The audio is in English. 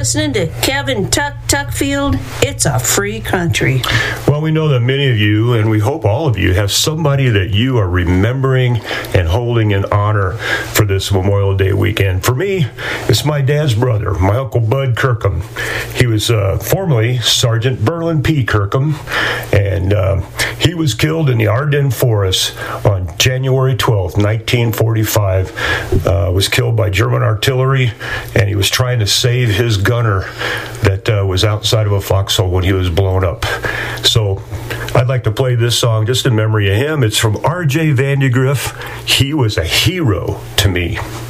listening to Kevin Tuckfield. It's a free country. Well, we know that many of you, and we hope all of you, have somebody that you are remembering and holding in honor for this Memorial Day weekend. For me, it's my dad's brother, my Uncle Bud Kirkham. He was formerly Sergeant Berlin P. Kirkham, and he was killed in the Ardennes Forest on January 12th, 1945. Was killed by German artillery, and he was trying to save his gunner that was outside of a foxhole when he was blown up. So I'd like to play this song just in memory of him. It's from R.J. Vandegrift. He was a hero to me.